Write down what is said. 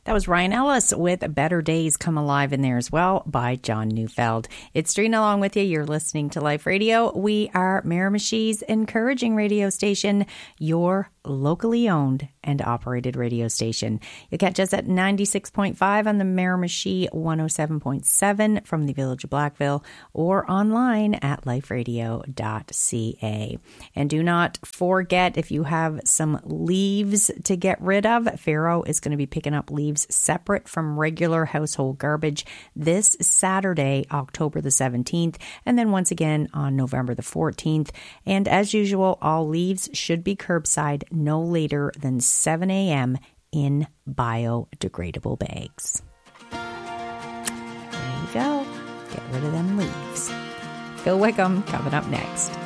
That was Ryan Ellis with Better Days Come Alive in there as well by John Neufeld. It's Drina along with you. You're listening to Life Radio. We are Miramichi's encouraging radio station, your locally owned and operated radio station. You'll catch us at 96.5 on the Miramichi 107.7 from the Village of Blackville or online at liferadio.ca. And do not forget, if you have some leaves to get rid of, Faro is going to be picking up leaves separate from regular household garbage this Saturday, October the 17th, and then once again on November the 14th. And as usual, all leaves should be curbside no later than 7 a.m. in biodegradable bags. There you go. Get rid of them leaves. Phil Wickham coming up next.